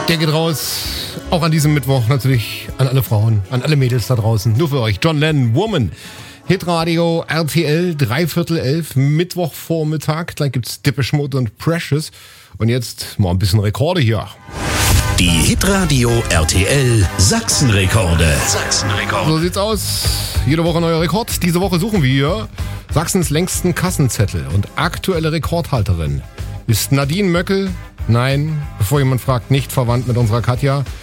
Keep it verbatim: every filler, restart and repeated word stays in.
Der geht raus, auch an diesem Mittwoch natürlich an alle Frauen, an alle Mädels da draußen. Nur für euch, John Lennon, Woman. Hitradio R T L, dreiviertel elf, Mittwochvormittag. Gleich gibt's Depeche Mode und Precious. Und jetzt mal ein bisschen Rekorde hier. Die Hitradio R T L Sachsenrekorde. Sachsenrekorde. So sieht's aus. Jede Woche neuer Rekord. Diese Woche suchen wir Sachsens längsten Kassenzettel. Und aktuelle Rekordhalterin ist Nadine Möckel. Nein, bevor jemand fragt, nicht verwandt mit unserer Katja.